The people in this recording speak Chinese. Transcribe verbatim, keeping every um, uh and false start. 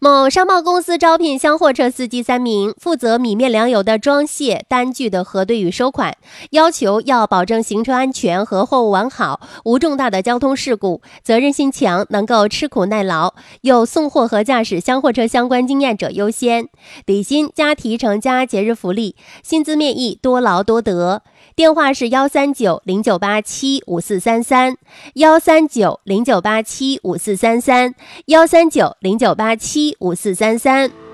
某商贸公司招聘厢货车司机三名，负责米面粮油的装卸、单据的核对与收款，要求要保证行车安全和货物完好，无重大的交通事故，责任心强，能够吃苦耐劳，有送货和驾驶厢货车相关经验者优先。底薪加提成加节日福利，薪资面议，多劳多得。电话是幺三九零九八七五四三三，幺三九零九八七五四三三，幺三九零九八七五四三三。